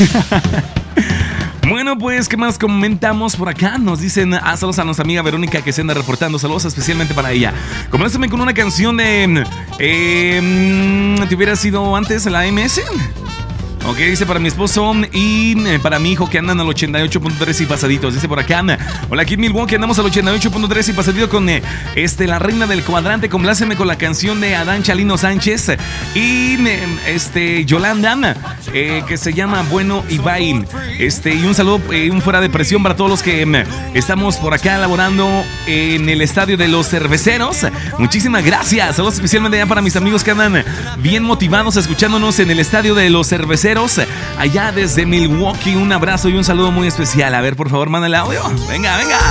Bueno, pues, ¿qué más comentamos por acá? Nos dicen, saludos a nuestra amiga Verónica que se anda reportando. Saludos especialmente para ella. Comiéndome con una canción de... ¿te hubiera sido antes la MS? Ok, dice para mi esposo y para mi hijo que andan al 88.3 y pasaditos. Dice por acá, hola, aquí en Milwaukee andamos al 88.3 y pasadito con la reina del cuadrante. Compláceme con la canción de Adán Chalino Sánchez y Yolanda, que se llama Bueno y Bye. Y un saludo, un fuera de presión para todos los que estamos por acá laborando en el estadio de los cerveceros. Muchísimas gracias. Saludos especialmente allá para mis amigos que andan bien motivados escuchándonos en el estadio de los cerveceros allá desde Milwaukee. Un abrazo y un saludo muy especial. A ver, por favor, manda el audio. Venga, venga.